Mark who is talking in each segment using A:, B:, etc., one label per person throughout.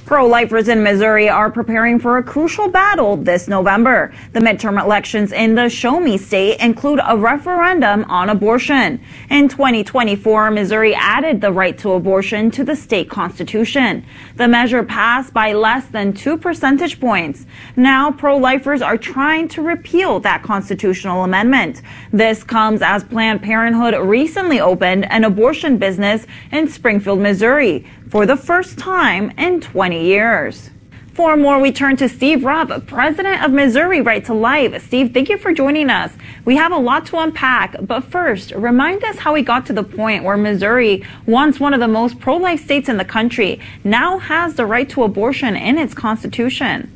A: Pro-lifers in Missouri are preparing for a crucial battle this November. The midterm elections in the Show Me state include a referendum on abortion. In 2024, Missouri added the right to abortion to the state constitution. The measure passed by less than 2 percentage points. Now, pro-lifers are trying to repeal that constitutional amendment. This comes as Planned Parenthood recently opened an abortion business in Springfield, Missouri, for the first time in 20 years. For more, we turn to Steve Rupp, president of Missouri Right to Life. Steve, thank you for joining us. We have a lot to unpack, but first, remind us how we got to the point where Missouri, once one of the most pro-life states in the country, now has the right to abortion in its constitution.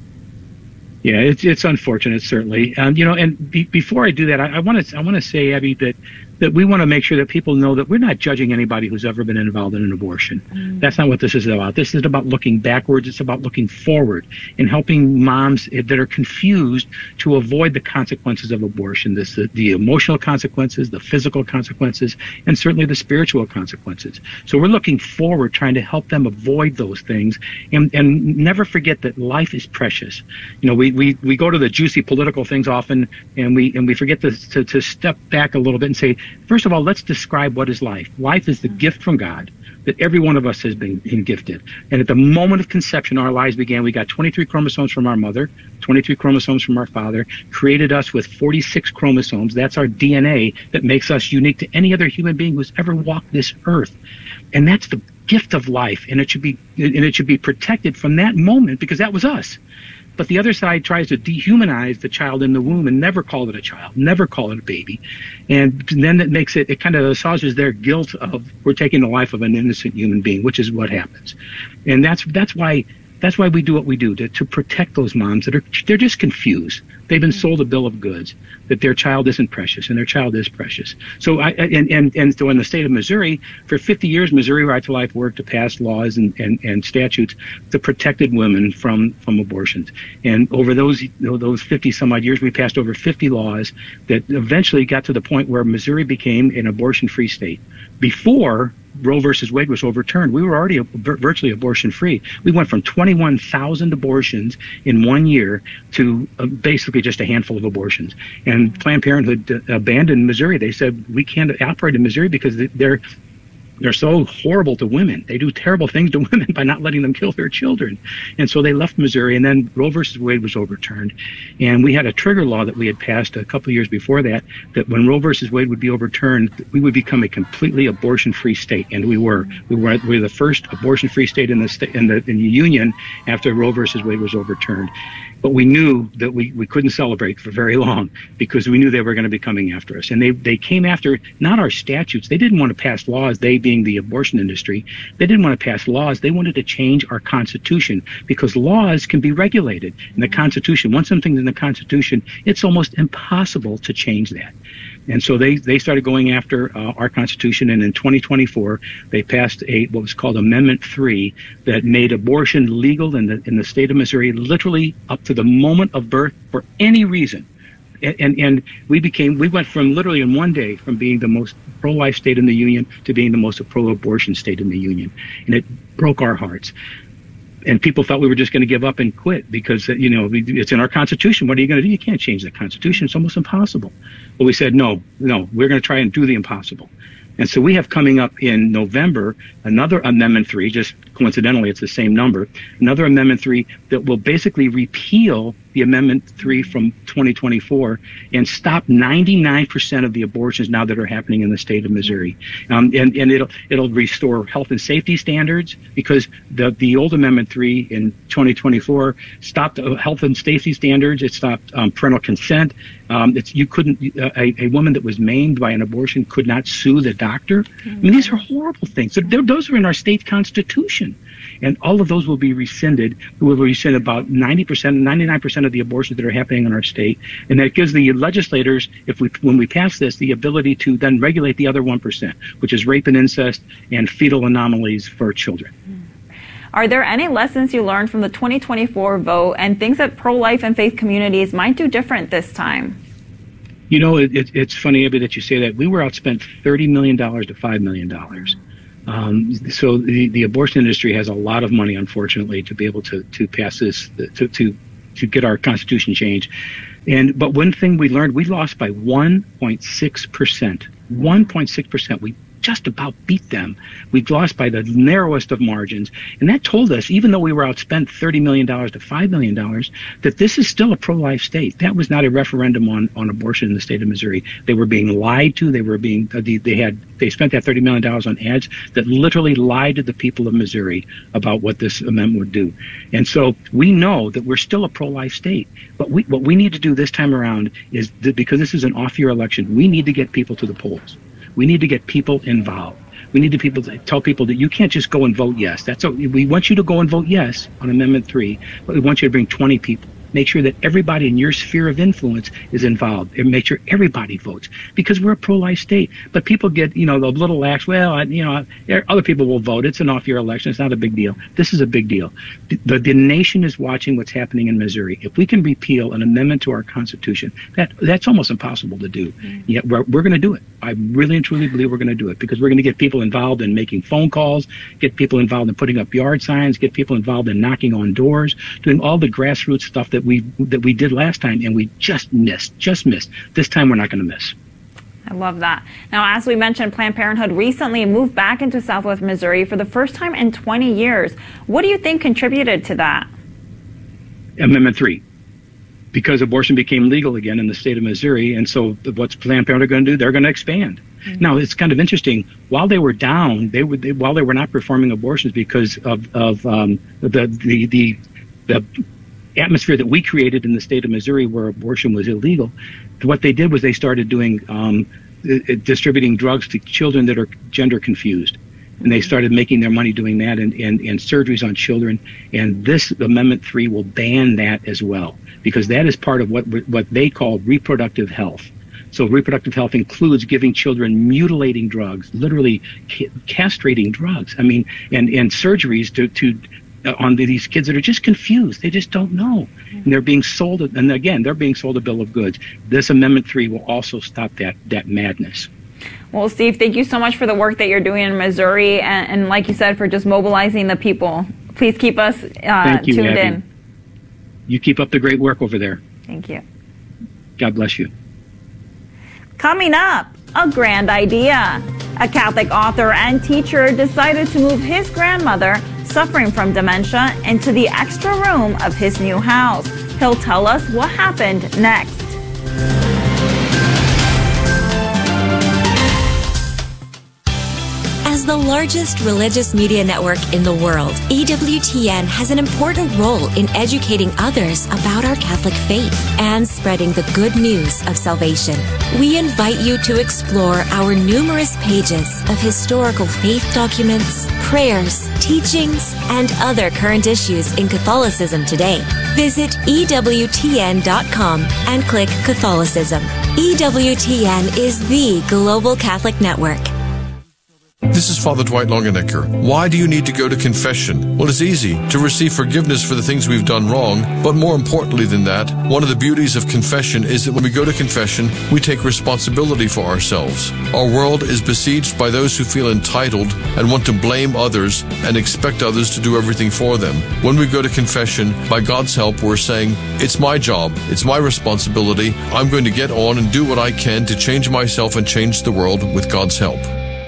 B: Yeah, it's unfortunate, certainly. Before I do that, I want to say, Abby, that we want to make sure that people know that we're not judging anybody who's ever been involved in an abortion. That's not what this is about. This is about looking backwards. It's about looking forward and helping moms that are confused to avoid the consequences of abortion, the emotional consequences, the physical consequences, and certainly the spiritual consequences. So we're looking forward, trying to help them avoid those things, and never forget that life is precious. You know, we go to the juicy political things often, and we forget to step back a little bit and say, first of all, let's describe what is life. Life is the gift from God that every one of us has been gifted. And at the moment of conception, our lives began. We got 23 chromosomes from our mother, 23 chromosomes from our father, created us with 46 chromosomes. That's our DNA that makes us unique to any other human being who's ever walked this earth. And that's the gift of life. And it should be protected from that moment, because that was us. But the other side tries to dehumanize the child in the womb and never call it a child, never call it a baby. And then it makes it kind of assuages their guilt of we're taking the life of an innocent human being, which is what happens. And that's why we do what we do, to protect those moms they're just confused. They've been sold a bill of goods that their child isn't precious, and their child is precious. So so in the state of Missouri, for 50 years, Missouri Right to Life worked to pass laws and statutes that protected women from abortions. And over those 50 some odd years, we passed over 50 laws that eventually got to the point where Missouri became an abortion-free state. Before Roe versus Wade was overturned, we were already virtually abortion-free. We went from 21,000 abortions in 1 year to basically just a handful of abortions. And Planned Parenthood abandoned Missouri. They said, we can't operate in Missouri because they're so horrible to women. They do terrible things to women by not letting them kill their children. And so they left Missouri, and then Roe versus Wade was overturned. And we had a trigger law that we had passed a couple of years before that when Roe versus Wade would be overturned, we would become a completely abortion-free state. And we were the first abortion-free state in the union after Roe versus Wade was overturned. But we knew that we couldn't celebrate for very long, because we knew they were going to be coming after us. And they came after not our statutes. They didn't want to pass laws, they being the abortion industry. They didn't want to pass laws. They wanted to change our Constitution, because laws can be regulated. In the Constitution, once something's in the Constitution, it's almost impossible to change that. And so they started going after our Constitution, and in 2024, they passed what was called Amendment 3 that made abortion legal in the state of Missouri, literally up to the moment of birth for any reason. And we went from literally in 1 day from being the most pro-life state in the union to being the most pro-abortion state in the union. And it broke our hearts. And people thought we were just going to give up and quit because, it's in our Constitution. What are you going to do? You can't change the Constitution. It's almost impossible. But we said, no, we're going to try and do the impossible. And so we have coming up in November another Amendment 3, just coincidentally it's the same number, another Amendment 3 that will basically repeal the Amendment 3 from 2024 and stop 99% of the abortions now that are happening in the state of Missouri. And it'll restore health and safety standards, because the old Amendment 3 in 2024 stopped health and safety standards. It stopped parental consent. A woman that was maimed by an abortion could not sue the doctor. I mean, these are horrible things. Those are in our state constitution. And all of those will be rescinded. We will rescind about 90%, 99% of the abortions that are happening in our state. And that gives the legislators, when we pass this, the ability to then regulate the other 1%, which is rape and incest and fetal anomalies for children.
A: Are there any lessons you learned from the 2024 vote and things that pro-life and faith communities might do different this time?
B: It's funny, Abby, that you say that. We were outspent $30 million to $5 million. So the abortion industry has a lot of money, unfortunately, to be able to pass this, to get our Constitution changed. But one thing we learned, we lost by 1.6%. 1.6%. We just about beat them. We lost by the narrowest of margins. And that told us, even though we were outspent $30 million to $5 million, that this is still a pro-life state. That was not a referendum on abortion in the state of Missouri. They were being lied to. They spent that $30 million on ads that literally lied to the people of Missouri about what this amendment would do. And so we know that we're still a pro-life state. But what we need to do this time around is that, because this is an off-year election, we need to get people to the polls. We need to get people involved. We need to tell people that you can't just go and vote yes. We want you to go and vote yes on Amendment 3, but we want you to bring 20 people. Make sure that everybody in your sphere of influence is involved, and make sure everybody votes, because we're a pro-life state. But people get, the little lax, other people will vote. It's an off-year election. It's not a big deal. This is a big deal. The nation is watching what's happening in Missouri. If we can repeal an amendment to our Constitution, that's almost impossible to do. Yet we're going to do it. I really and truly believe we're going to do it, because we're going to get people involved in making phone calls, get people involved in putting up yard signs, get people involved in knocking on doors, doing all the grassroots stuff that we did last time, and we just missed. This time we're not going to miss.
A: I love that. Now, as we mentioned, Planned Parenthood recently moved back into Southwest Missouri for the first time in 20 years. What do you think contributed to that?
B: Amendment 3. Because abortion became legal again in the state of Missouri, and so what's Planned Parenthood going to do? They're going to expand. Mm-hmm. Now, it's kind of interesting. While they were down, while they were not performing abortions because of the atmosphere that we created in the state of Missouri where abortion was illegal, what they did was they started doing distributing drugs to children that are gender confused. And they started making their money doing that, and surgeries on children. And this Amendment 3 will ban that as well, because that is part of what they call reproductive health. So reproductive health includes giving children mutilating drugs, literally castrating drugs. I mean, and surgeries on these kids that are just confused. They just don't know. And they're being sold, and again, they're being sold a bill of goods. This Amendment 3 will also stop that madness.
A: Well, Steve, thank you so much for the work that you're doing in Missouri, and like you said, for just mobilizing the people. Please keep us tuned in.
B: You keep up the great work over there.
A: Thank you.
B: God bless you.
A: Coming up, a grand idea. A Catholic author and teacher decided to move his grandmother, suffering from dementia, into the extra room of his new house. He'll tell us what happened next.
C: As the largest religious media network in the world, EWTN has an important role in educating others about our Catholic faith and spreading the good news of salvation. We invite you to explore our numerous pages of historical faith documents, prayers, teachings, and other current issues in Catholicism today. Visit EWTN.com and click Catholicism. EWTN is the global Catholic network.
D: This is Father Dwight Longenecker. Why do you need to go to confession? Well, it's easy to receive forgiveness for the things we've done wrong, but more importantly than that, one of the beauties of confession is that when we go to confession, we take responsibility for ourselves. Our world is besieged by those who feel entitled and want to blame others and expect others to do everything for them. When we go to confession, by God's help, we're saying, it's my job, it's my responsibility, I'm going to get on and do what I can to change myself and change the world with God's help.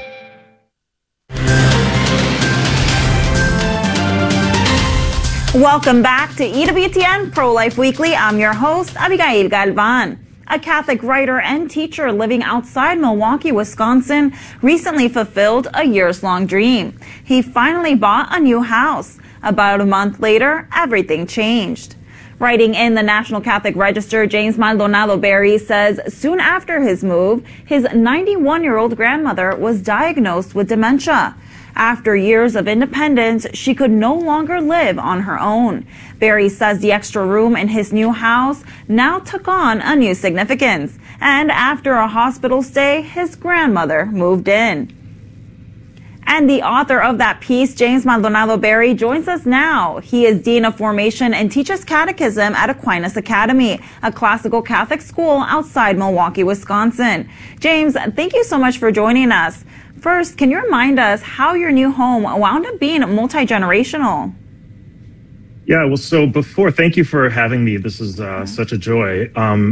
A: Welcome back to EWTN Pro-Life Weekly. I'm your host, Abigail Galvan. A Catholic writer and teacher living outside Milwaukee, Wisconsin, recently fulfilled a years-long dream. He finally bought a new house. About a month later, everything changed. Writing in the National Catholic Register, James Maldonado Berry says soon after his move, his 91-year-old grandmother was diagnosed with dementia. After years of independence, she could no longer live on her own. Berry says the extra room in his new house now took on a new significance. And after a hospital stay, his grandmother moved in. And the author of that piece, James Maldonado Berry, joins us now. He is Dean of Formation and teaches catechism at Aquinas Academy, a classical Catholic school outside Milwaukee, Wisconsin. James, thank you so much for joining us. First, can you remind us how your new home wound up being multi-generational?
E: Yeah, well, so thank you for having me. This is such a joy.